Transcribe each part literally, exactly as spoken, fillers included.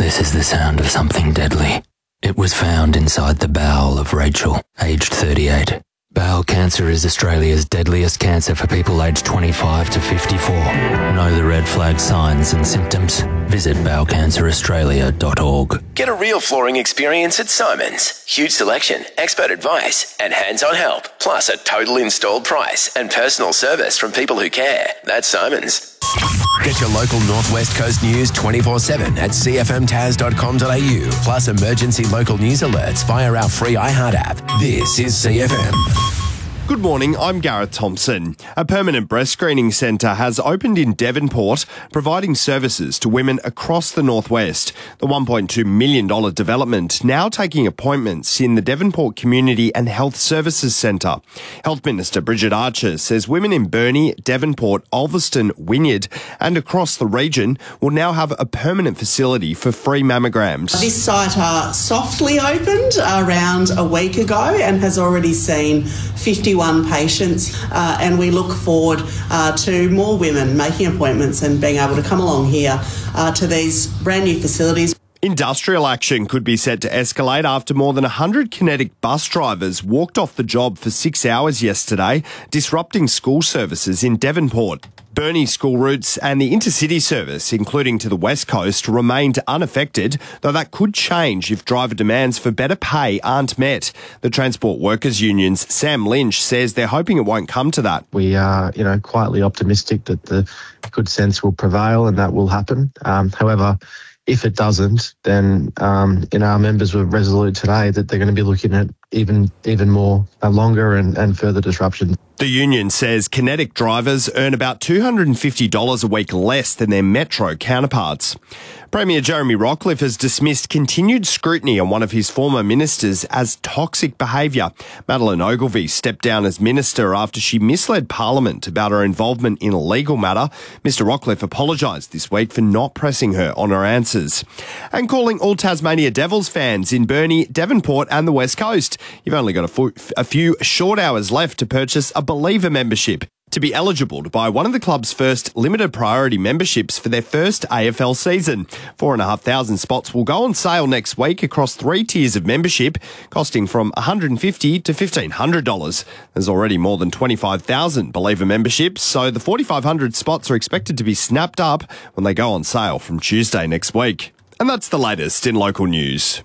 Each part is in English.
This is the sound of something deadly. It was found inside the bowel of Rachel, aged thirty-eight. Bowel cancer is Australia's deadliest cancer for people aged twenty-five to fifty-four. Know the red flag signs and symptoms? Visit bowel cancer australia dot org. Get a real flooring experience at Simon's. Huge selection, expert advice, and hands-on help. Plus a total installed price and personal service from people who care. That's Simon's. Get your local Northwest Coast news twenty-four seven at c f m tas dot com dot a u. Plus emergency local news alerts via our free iHeart app. This is C F M. Good morning, I'm Gareth Thompson. A permanent breast screening centre has opened in Devonport, providing services to women across the northwest. The one point two million dollars development now taking appointments in the Devonport Community and Health Services Centre. Health Minister Bridget Archer says women in Burnie, Devonport, Ulverston, Wynyard and across the region will now have a permanent facility for free mammograms. This site uh, softly opened around a week ago and has already seen fifty-one patients, uh, and we look forward uh, to more women making appointments and being able to come along here uh, to these brand new facilities. Industrial action could be set to escalate after more than one hundred Kinetic bus drivers walked off the job for six hours yesterday, disrupting school services in Devonport. Burnie school routes and the intercity service, including to the West Coast, remained unaffected, though that could change if driver demands for better pay aren't met. The Transport Workers Union's Sam Lynch says they're hoping it won't come to that. We are, you know, quietly optimistic that the good sense will prevail and that will happen. Um, however, if it doesn't, then um, you know, our members were resolute today that they're going to be looking at even even more uh, longer and, and further disruption. The union says Kinetic drivers earn about two hundred fifty dollars a week less than their Metro counterparts. Premier Jeremy Rockliff has dismissed continued scrutiny on one of his former ministers as toxic behaviour. Madeleine Ogilvie stepped down as minister after she misled Parliament about her involvement in a legal matter. Mister Rockliff apologised this week for not pressing her on her answers. And calling all Tasmania Devils fans in Burnie, Devonport and the West Coast. You've only got a, f- a few short hours left to purchase a Believer membership to be eligible to buy one of the club's first limited priority memberships for their first A F L season. Four and a half thousand spots will go on sale next week across three tiers of membership, costing from one hundred fifty dollars to fifteen hundred dollars. There's already more than twenty-five thousand Believer memberships, so the forty-five hundred spots are expected to be snapped up when they go on sale from Tuesday next week. And that's the latest in local news.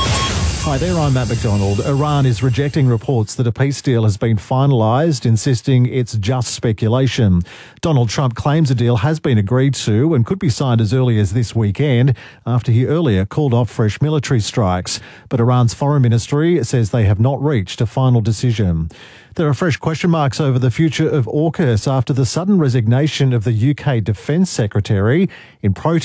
Hi there, I'm Matt McDonald. Iran is rejecting reports that a peace deal has been finalised, insisting it's just speculation. Donald Trump claims a deal has been agreed to and could be signed as early as this weekend after he earlier called off fresh military strikes. But Iran's foreign ministry says they have not reached a final decision. There are fresh question marks over the future of AUKUS after the sudden resignation of the U K Defence Secretary in protest